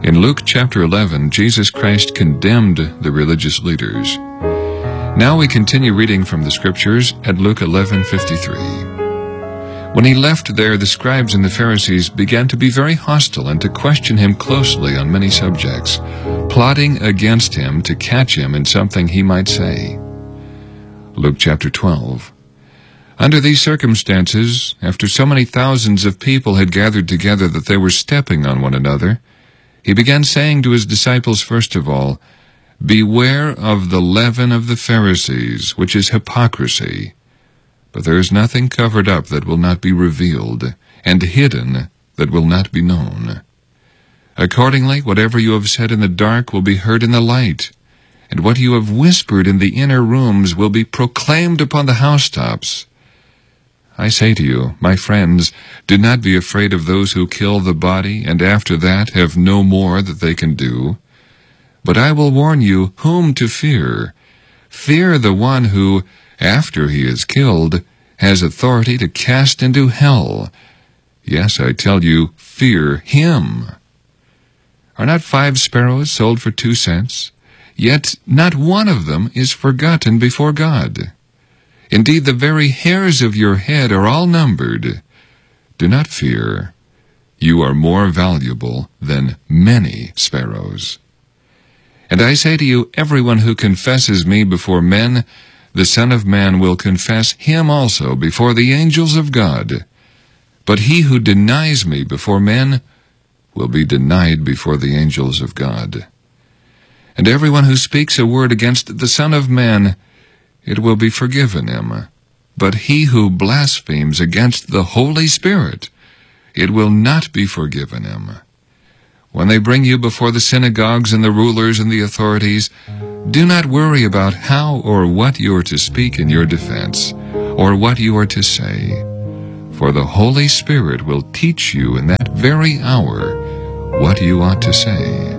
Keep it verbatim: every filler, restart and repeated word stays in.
In Luke chapter eleven, Jesus Christ condemned the religious leaders. Now we continue reading from the Scriptures at Luke eleven fifty-three. When he left there, the scribes and the Pharisees began to be very hostile and to question him closely on many subjects, plotting against him to catch him in something he might say. Luke chapter twelve. Under these circumstances, after so many thousands of people had gathered together that they were stepping on one another, he began saying to his disciples first of all, "Beware of the leaven of the Pharisees, which is hypocrisy. But there is nothing covered up that will not be revealed, and hidden that will not be known. Accordingly, whatever you have said in the dark will be heard in the light, and what you have whispered in the inner rooms will be proclaimed upon the housetops. I say to you, my friends, do not be afraid of those who kill the body, and after that have no more that they can do. But I will warn you whom to fear. Fear the one who, after he is killed, has authority to cast into hell. Yes, I tell you, fear him. Are not five sparrows sold for two cents? Yet not one of them is forgotten before God. Indeed, the very hairs of your head are all numbered. Do not fear. You are more valuable than many sparrows. And I say to you, everyone who confesses me before men, the Son of Man will confess him also before the angels of God. But he who denies me before men will be denied before the angels of God. And everyone who speaks a word against the Son of Man, it will be forgiven him. But he who blasphemes against the Holy Spirit, it will not be forgiven him. When they bring you before the synagogues and the rulers and the authorities, do not worry about how or what you are to speak in your defense, or what you are to say. For the Holy Spirit will teach you in that very hour what you ought to say."